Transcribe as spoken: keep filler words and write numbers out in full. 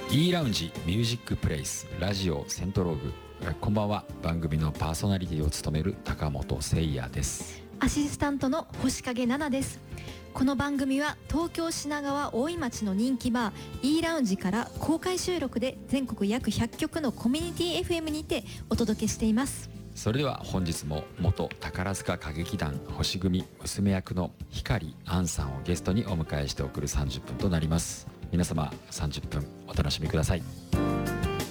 E ラウンジミュージックプレイスラジオセントローグ。こんばんは。番組のパーソナリティを務める高本誠也です。 アシスタントの星影奈々です。この番組は東京品川大井町の人気バー E ラウンジから公開収録で全国約ひゃっきょくのコミュニティ エフエム にてお届けしています。 それでは本日も元宝塚歌劇団星組娘役の光杏さんをゲストにお迎えして送るさんじゅっぷんとなります。皆様さんじゅっぷんお楽しみください。